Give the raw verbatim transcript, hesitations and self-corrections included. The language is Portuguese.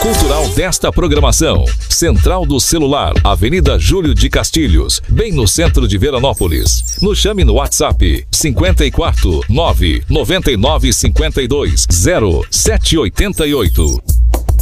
cultural desta programação. Central do Celular, Avenida Júlio de Castilhos, bem no centro de Veranópolis. Nos chame no WhatsApp cinquenta e quatro, nove, noventa e nove, cinquenta e dois, zero, sete oitenta e oito.